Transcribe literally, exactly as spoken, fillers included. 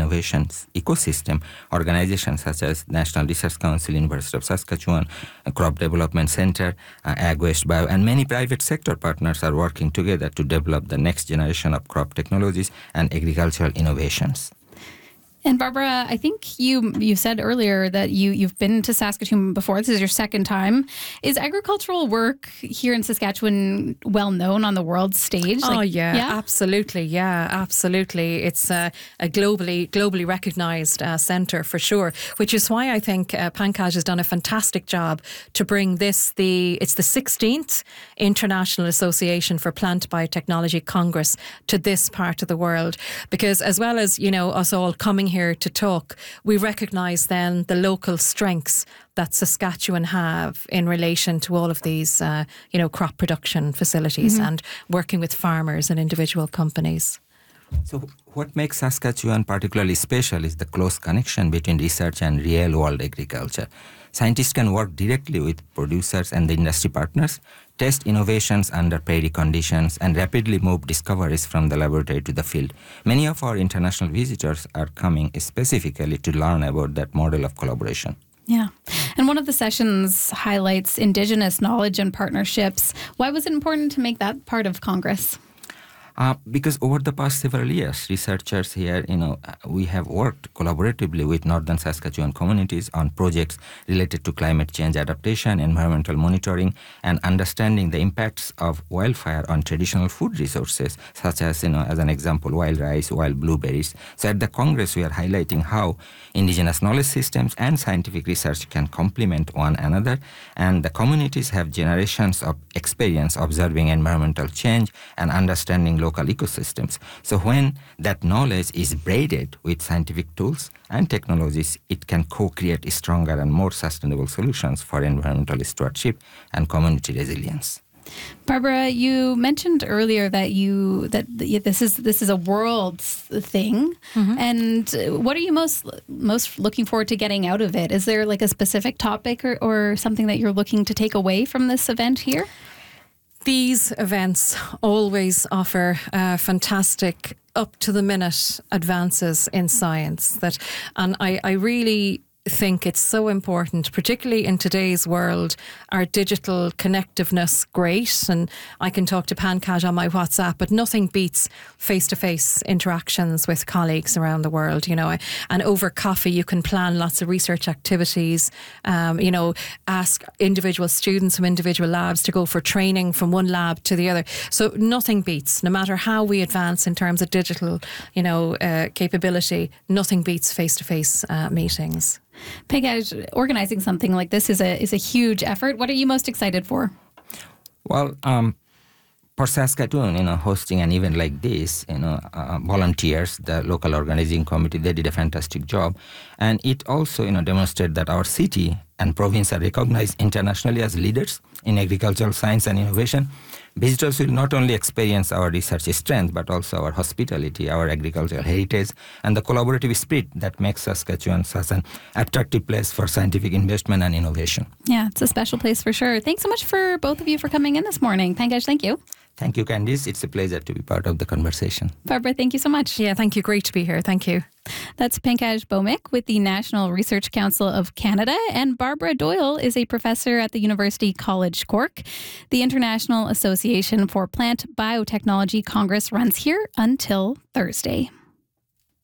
innovations ecosystem, organizations such as National Research Council, University of Saskatchewan, uh, Crop Development Center, uh, AgWaste Bio, and many private sector partners are working together to develop the next generation of crop technologies and agricultural innovations. And Barbara, I think you you said earlier that you, you've been to Saskatoon before. This is your second time. Is agricultural work here in Saskatchewan well known on the world stage? Oh, like, yeah, yeah, absolutely. Yeah, absolutely. It's uh, a globally globally recognised uh, centre for sure, which is why I think uh, Pankaj has done a fantastic job to bring this, the it's the sixteenth International Association for Plant Biotechnology Congress to this part of the world. Because as well as, you know, us all coming here to talk, we recognise then the local strengths that Saskatchewan have in relation to all of these, uh, you know, crop production facilities mm-hmm. and working with farmers and individual companies. So what makes Saskatchewan particularly special is the close connection between research and real-world agriculture. Scientists can work directly with producers and the industry partners, test innovations under prairie conditions, and rapidly move discoveries from the laboratory to the field. Many of our international visitors are coming specifically to learn about that model of collaboration. Yeah. And one of the sessions highlights Indigenous knowledge and partnerships. Why was it important to make that part of Congress? Uh, because over the past several years, researchers here, you know, we have worked collaboratively with Northern Saskatchewan communities on projects related to climate change adaptation, environmental monitoring, and understanding the impacts of wildfire on traditional food resources, such as, you know, as an example, wild rice, wild blueberries. So at the Congress, we are highlighting how indigenous knowledge systems and scientific research can complement one another, and the communities have generations of experience observing environmental change and understanding local ecosystems. So when that knowledge is braided with scientific tools and technologies, it can co-create stronger and more sustainable solutions for environmental stewardship and community resilience. Barbara, you mentioned earlier that you that this is this is a world thing, mm-hmm. and what are you most most looking forward to getting out of it? Is there like a specific topic or, or something that you're looking to take away from this event here? These events always offer uh, fantastic, up-to-the-minute advances in science. That, and I, I really think it's so important, particularly in today's world, our digital connectiveness, great, and I can talk to Pankaj on my WhatsApp, but nothing beats face-to-face interactions with colleagues around the world, you know, and over coffee you can plan lots of research activities, um, you know, ask individual students from individual labs to go for training from one lab to the other. So nothing beats, no matter how we advance in terms of digital, you know, uh, capability, nothing beats face-to-face uh, meetings. Pankaj, organizing something like this is a is a huge effort. What are you most excited for? Well, um, for Saskatoon, you know, hosting an event like this, you know, uh, volunteers, the local organizing committee, they did a fantastic job, and it also, you know, demonstrated that our city and province are recognized internationally as leaders in agricultural science and innovation. Visitors will not only experience our research strength, but also our hospitality, our agricultural heritage, and the collaborative spirit that makes Saskatchewan such an attractive place for scientific investment and innovation. Yeah, it's a special place for sure. Thanks so much for both of you for coming in this morning. Pankaj, thank you. Thank you, Candice. It's a pleasure to be part of the conversation. Barbara, thank you so much. Yeah, thank you. Great to be here. Thank you. That's Pankaj Bhowmick with the National Research Council of Canada, and Barbara Doyle is a professor at the University College Cork. The International Association for Plant Biotechnology Congress runs here until Thursday.